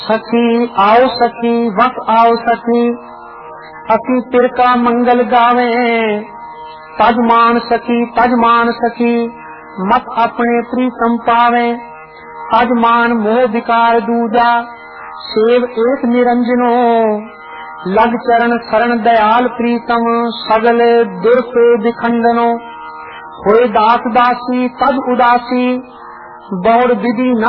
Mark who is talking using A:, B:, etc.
A: सखी आओ सखी वस आओ सखी, असी तिर का मंगल गावे। तजमान सखी मत अपने प्रीतम पावे। तजमान मोह विकार दूजा, सेव एक निरंजनो। लग चरण शरण दयाल प्रीतम, सगल दुर्ख विखंडनो। होए दास दासी तज उदासी, बौर विधि न